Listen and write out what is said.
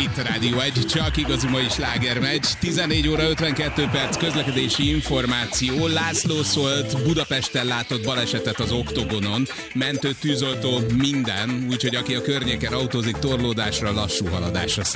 Itt a Rádió 1, csak igazi mai slágermeccs. 14 óra 52 perc közlekedési információ. László szólt, Budapesten látott balesetet az Oktogonon. Mentő, tűzoltó, minden, úgyhogy aki a környéken autózik, torlódásra, lassú haladásra